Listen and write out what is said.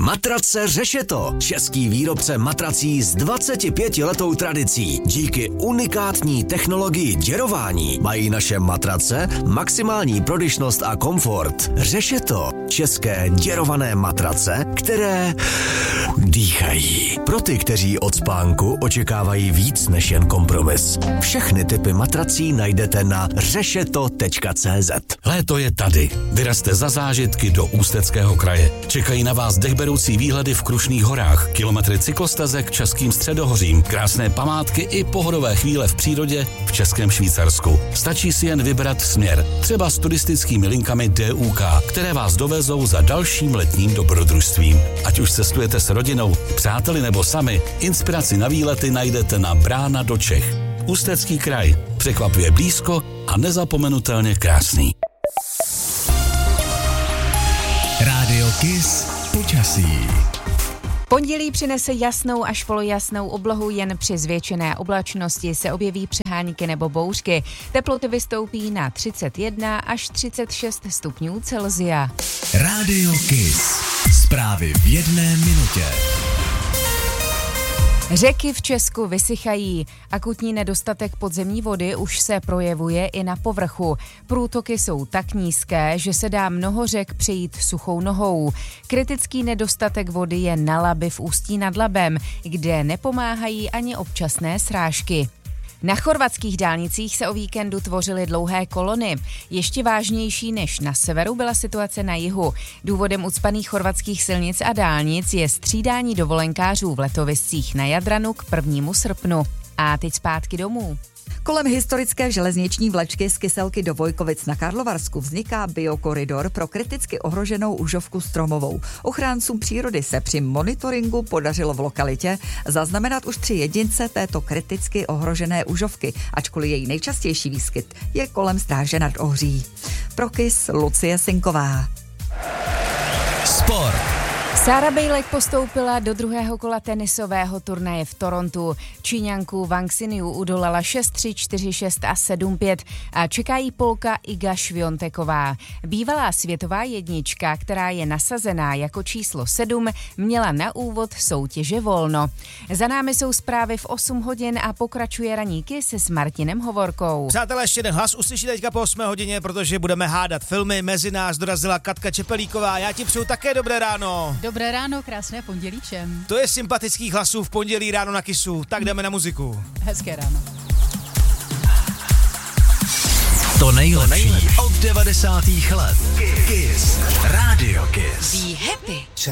Matrace Řešeto, český výrobce matrací s 25letou tradicí. Díky unikátní technologii děrování mají naše matrace maximální prodyšnost a komfort. Řešeto, české děrované matrace, které dýchají. Pro ty, kteří od spánku očekávají víc než jen kompromis. Všechny typy matrací najdete na řešeto.cz. Léto je tady. Vyrazte za zážitky do Ústeckého kraje. Čekají na vás dechberoucí výhledy v Krušných horách, kilometry cyklostezek českým středohořím, krásné památky i pohodové chvíle v přírodě v Českém Švýcarsku. Stačí si jen vybrat směr, třeba s turistickými linkami DUK, které vás dovezou za dalším letním dobrodružstvím. Ať už cestujete s rodinou, přáteli nebo sami, inspiraci na výlety najdete na Brána do Čech. Ústecký kraj. Překvapuje blízko a nezapomenutelně krásný. Rádio Kiss počasí. Pondělí přinese jasnou až polojasnou oblohu, jen při zvětšené oblačnosti se objeví přehánky nebo bouřky. Teploty vystoupí na 31 až 36 stupňů Celsia. Rádio Kiss. Zprávy v 1 minutě. Řeky v Česku vysychají. Akutní nedostatek podzemní vody už se projevuje i na povrchu. Průtoky jsou tak nízké, že se dá mnoho řek přejít suchou nohou. Kritický nedostatek vody je na Labi v Ústí nad Labem, kde nepomáhají ani občasné srážky. Na chorvatských dálnicích se o víkendu tvořily dlouhé kolony. Ještě vážnější než na severu byla situace na jihu. Důvodem ucpaných chorvatských silnic a dálnic je střídání dovolenkářů v letoviscích na Jadranu k 1. srpnu. A teď zpátky domů. Kolem historické železniční vlečky z Kyselky do Vojkovic na Karlovarsku vzniká biokoridor pro kriticky ohroženou užovku stromovou. Ochráncům přírody se při monitoringu podařilo v lokalitě zaznamenat už 3 jedince této kriticky ohrožené užovky, ačkoliv její nejčastější výskyt je kolem Stráže nad Ohří. Pro Kiss Lucie Sinková. Sport. Sarah Bejlek postoupila do druhého kola tenisového turnaje v Torontu. Číňanku Wang Xinyu udolala 6-3, 4-6 a 7-5 a čeká jí Polka Iga Świąteková. Bývalá světová jednička, která je nasazená jako číslo 7, měla na úvod soutěže volno. Za námi jsou zprávy v 8 hodin a pokračuje ranní Kiss s Martinem Hovorkou. Přátelé, ještě jeden hlas uslyšíte teďka po 8 hodině, protože budeme hádat filmy. Mezi nás dorazila Katka Čepelíková. Já ti přeju také dobré ráno. Dobré ráno, krásné pondělí všem. To je sympatických hlasů v pondělí ráno na Kissu. Tak jdeme na muziku. Hezké ráno. To nejlepší od 90. let. Kiss. Rádio Kiss. Be happy.